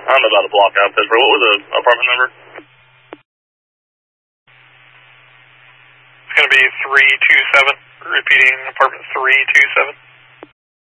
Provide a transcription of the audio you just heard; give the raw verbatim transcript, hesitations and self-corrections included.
I'm about a block out of Pittsburgh. What was the apartment number? It's going to be three two seven. Repeating, apartment three two seven.